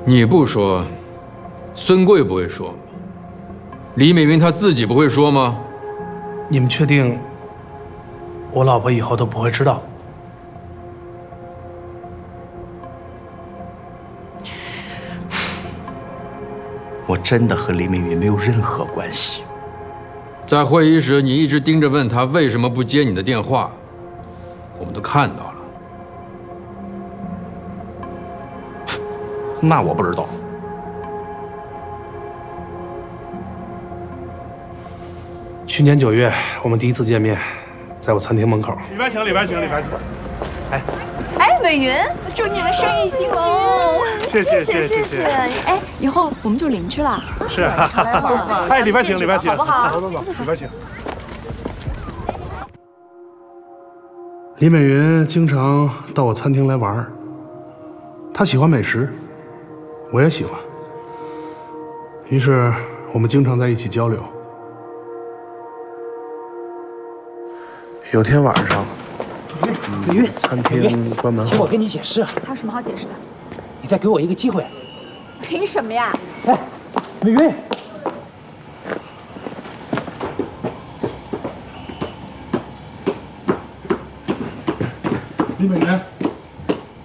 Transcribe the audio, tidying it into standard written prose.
你不说，孙贵不会说吗？李美云她自己不会说吗？ 你们确定我老婆以后都不会知道？ 我真的和李美云没有任何关系。 在会议室，你一直盯着问她为什么不接你的电话，我们都看到了。 那我不知道。 去年9月，我们第一次见面，在我餐厅门口。 里边请，里边请，里边请。 哎，美云，祝你们生意兴隆！ 谢谢。 哎，以后我们就邻居了。 是啊， 常来玩嘛。 哎，里边请，里边请， 好不好？ 走，里边请。 李美云经常到我餐厅来玩，她喜欢美食，我也喜欢，于是我们经常在一起交流。有天晚上， 美云， 餐厅关门后， 听我跟你解释。 他有什么好解释的？ 你再给我一个机会。 凭什么呀？ 哎，美云， 李美云。